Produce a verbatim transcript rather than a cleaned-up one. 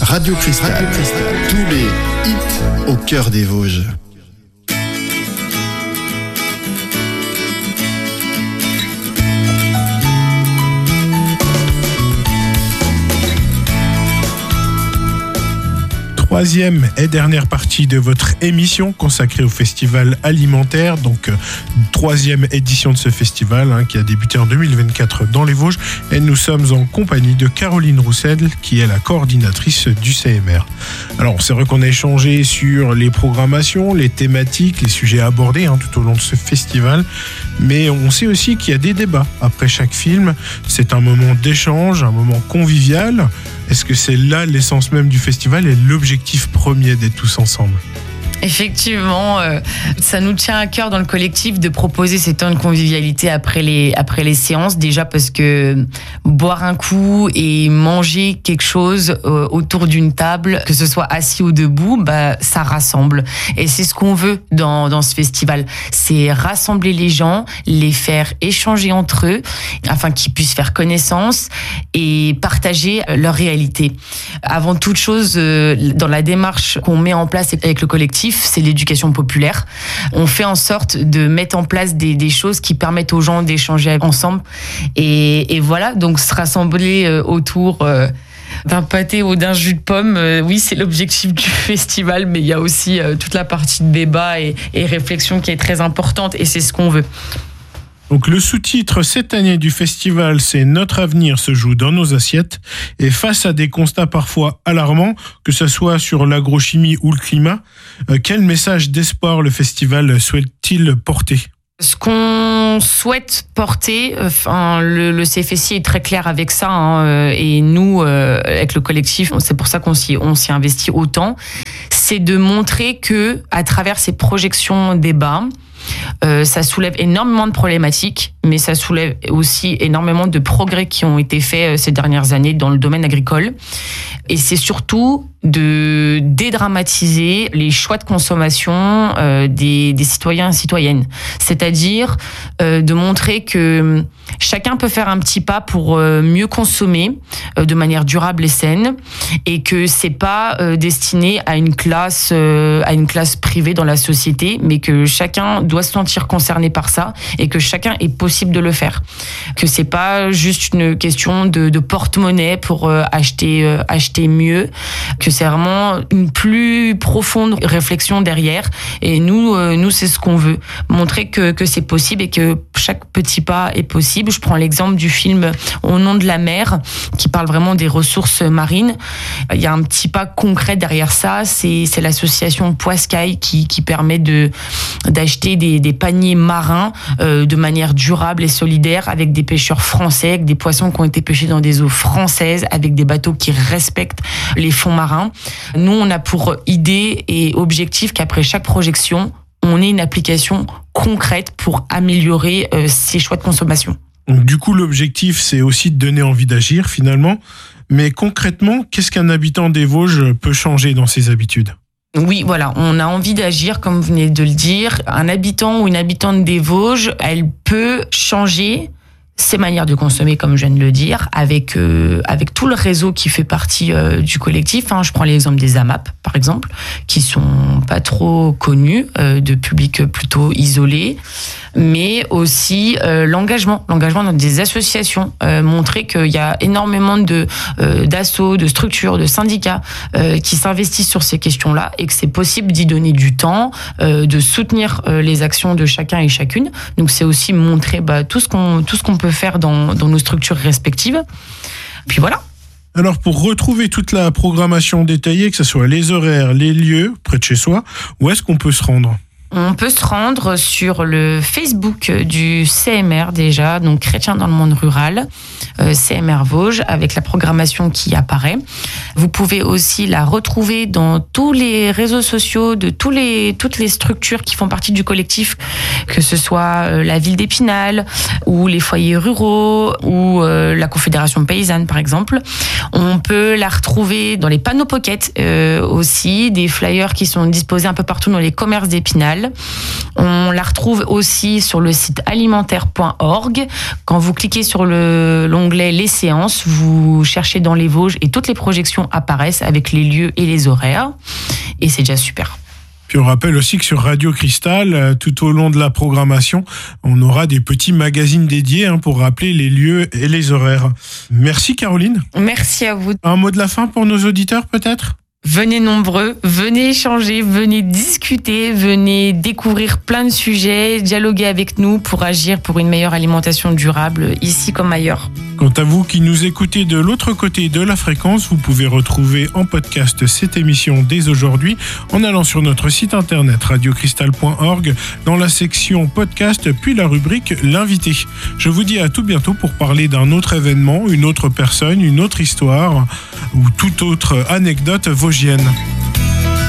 Radio Cristal. Radio Cristal. Tous les hits au cœur des Vosges. Troisième et dernière partie de votre émission consacrée au festival alimentaire, donc euh, troisième édition de ce festival hein, qui a débuté en deux mille vingt-quatre dans les Vosges, et nous sommes en compagnie de Caroline Roussel qui est la coordinatrice du C M R. Alors c'est vrai qu'on a échangé sur les programmations, les thématiques, les sujets abordés hein, tout au long de ce festival, mais on sait aussi qu'il y a des débats après chaque film. C'est un moment d'échange, un moment convivial. Est-ce que c'est là l'essence même du festival et l'objectif premier d'être tous ensemble ? Effectivement, euh, ça nous tient à cœur dans le collectif de proposer ces temps de convivialité après les, après les séances. Déjà parce que boire un coup et manger quelque chose euh, autour d'une table, que ce soit assis ou debout, bah, ça rassemble. Et c'est ce qu'on veut dans, dans ce festival. C'est rassembler les gens, les faire échanger entre eux, afin qu'ils puissent faire connaissance et partager leur réalité. Avant toute chose, euh, dans la démarche qu'on met en place avec le collectif, c'est l'éducation populaire. On fait en sorte de mettre en place des, des choses qui permettent aux gens d'échanger ensemble. Et, et voilà, donc se rassembler autour euh, d'un pâté ou d'un jus de pomme, euh, oui, c'est l'objectif du festival, mais il y a aussi euh, toute la partie de débat et, et réflexion qui est très importante, et c'est ce qu'on veut. Donc le sous-titre cette année du festival, c'est « Notre avenir se joue dans nos assiettes ». Et face à des constats parfois alarmants, que ce soit sur l'agrochimie ou le climat, euh, quel message d'espoir le festival souhaite-t-il porter ? Ce qu'on souhaite porter, enfin, le, le C F S I est très clair avec ça, hein, et nous, euh, avec le collectif, c'est pour ça qu'on s'y, on s'y investit autant, c'est de montrer que, à travers ces projections débats, Euh, ça soulève énormément de problématiques, mais ça soulève aussi énormément de progrès qui ont été faits ces dernières années dans le domaine agricole. Et c'est surtout de dédramatiser les choix de consommation euh, des, des citoyens et citoyennes. C'est-à-dire euh, de montrer que chacun peut faire un petit pas pour euh, mieux consommer euh, de manière durable et saine, et que c'est pas euh, destiné à une classe euh, à une classe privée dans la société, mais que chacun doit se sentir concerné par ça et que chacun est possible de le faire. Que c'est pas juste une question de, de porte-monnaie pour euh, acheter euh, acheter mieux, que c'est vraiment une plus profonde réflexion derrière. Et nous, euh, nous c'est ce qu'on veut, montrer que, que c'est possible et que chaque petit pas est possible. Je prends l'exemple du film Au nom de la mer, qui parle vraiment des ressources marines. Il y a un petit pas concret derrière ça, c'est, c'est l'association Poiscaille qui, qui permet de, d'acheter des, des paniers marins euh, de manière durable et solidaire, avec des pêcheurs français, avec des poissons qui ont été pêchés dans des eaux françaises, avec des bateaux qui respectent les fonds marins. Nous, on a pour idée et objectif qu'après chaque projection, on ait une application concrète pour améliorer euh, ces choix de consommation. Donc, du coup, l'objectif, c'est aussi de donner envie d'agir, finalement. Mais concrètement, qu'est-ce qu'un habitant des Vosges peut changer dans ses habitudes ? Oui, voilà, on a envie d'agir, comme vous venez de le dire. Un habitant ou une habitante des Vosges, elle peut changer ses manières de consommer, comme je viens de le dire, avec euh, avec tout le réseau qui fait partie euh, du collectif. Hein. Je prends l'exemple des A M A P, par exemple, qui sont pas trop connus, euh, de publics plutôt isolés, mais aussi euh, l'engagement, l'engagement dans des associations, euh, montrer qu'il y a énormément de euh, d'assauts, de structures, de syndicats euh, qui s'investissent sur ces questions-là, et que c'est possible d'y donner du temps, euh, de soutenir euh, les actions de chacun et chacune. Donc c'est aussi montrer bah, tout ce qu'on tout ce qu'on peut faire dans, dans nos structures respectives. Puis voilà. Alors, pour retrouver toute la programmation détaillée, que ce soit les horaires, les lieux, près de chez soi, où est-ce qu'on peut se rendre ? On peut se rendre sur le Facebook du C M R déjà, donc Chrétiens dans le monde rural, euh, C M R Vosges, avec la programmation qui apparaît. Vous pouvez aussi la retrouver dans tous les réseaux sociaux de tous les, toutes les structures qui font partie du collectif, que ce soit la ville d'Épinal, ou les foyers ruraux, ou euh, la Confédération paysanne par exemple. On peut la retrouver dans les panneaux pocket euh, aussi, des flyers qui sont disposés un peu partout dans les commerces d'Épinal. rurale. On la retrouve aussi sur le site alimentaire point org. Quand vous cliquez sur le, l'onglet Les séances, vous cherchez dans les Vosges et toutes les projections apparaissent avec les lieux et les horaires. Et c'est déjà super. Puis on rappelle aussi que sur Radio Cristal, tout au long de la programmation, on aura des petits magazines dédiés hein, pour rappeler les lieux et les horaires. Merci Caroline. Merci à vous. Un mot de la fin pour nos auditeurs peut-être ? Venez nombreux, venez échanger, venez discuter, venez découvrir plein de sujets, dialoguer avec nous pour agir pour une meilleure alimentation durable, ici comme ailleurs. Quant à vous qui nous écoutez de l'autre côté de la fréquence, vous pouvez retrouver en podcast cette émission dès aujourd'hui en allant sur notre site internet radio cristal point org dans la section podcast puis la rubrique l'invité. Je vous dis à tout bientôt pour parler d'un autre événement, une autre personne, une autre histoire ou toute autre anecdote vosgienne.